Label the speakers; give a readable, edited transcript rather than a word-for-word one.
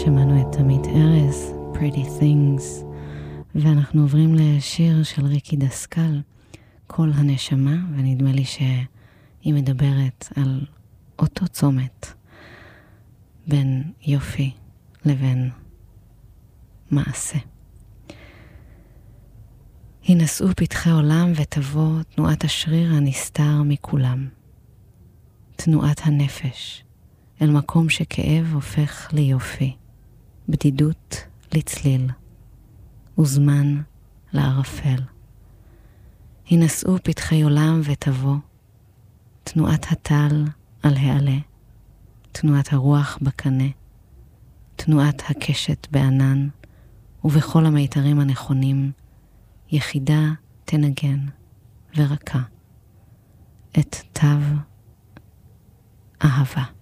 Speaker 1: שמענו את עמית ארז, Pretty Things, ואנחנו עוברים לשיר של ריקי דסקל, כל הנשמה, ונדמה לי שהיא מדברת על אותו צומת בין יופי לבין מעשה. ינסעו פתחי עולם ותבוא תנועת השריר הנסתר מכולם, תנועת הנפש, אל מקום שכאב הופך ליופי, בדידות לצליל, וזמן לערפל. ינסעו פתחי עולם ותבוא, תנועת הטל על העלה, תנועת הרוח בקנה, תנועת הקשת בענן, ובכל המיתרים הנכונים, יחידה תנגן ורקה, את תו אהבה.